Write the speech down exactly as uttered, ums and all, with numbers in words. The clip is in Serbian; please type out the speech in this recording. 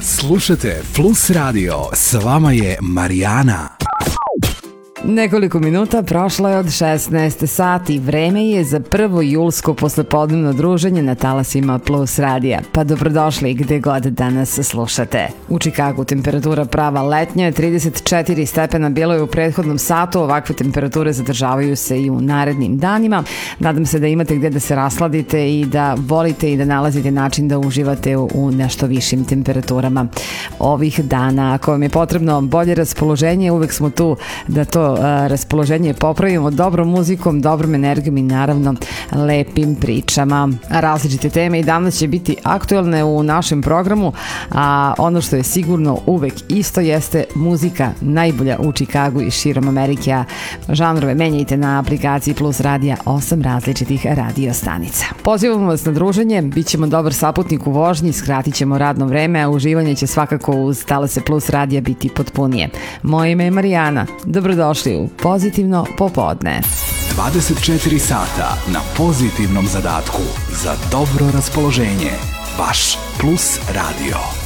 Slušajte Plus Radio, s vama je Marijana. Nekoliko minuta prošlo je od šesnaest sati. Vreme je za prvo julsko poslepodnevno druženje na talasima Plus radija. Pa dobrodošli gde god da nas slušate. U Čikagu temperatura prava letnja, trideset četiri stepena bilo je u prethodnom satu. Ovakve temperature zadržavaju se i u narednim danima. Nadam se da imate gde da se rasladite i da volite i da nalazite način da uživate u nešto višim temperaturama ovih dana. Ako vam je potrebno bolje raspoloženje, uvek smo tu da to raspoloženje popravimo dobrom muzikom, dobrom energijom i naravno lepim pričama. Različite teme i danas će biti aktuelne u našem programu, a ono što je sigurno uvek isto jeste muzika najbolja u Čikagu i širom Amerike, a žanrove menjajte na aplikaciji Plus radija, osam različitih radio stanica. Pozivamo vas na druženje, bit ćemo dobar saputnik u vožnji, skratit ćemo radno vreme, a uživanje će svakako uz talase Plus radija biti potpunije. Moje ime je Marijana, dobrodošli u Pozitivno popodne. dvadeset četiri sata na pozitivnom zadatku za dobro raspoloženje. Vaš Plus radio.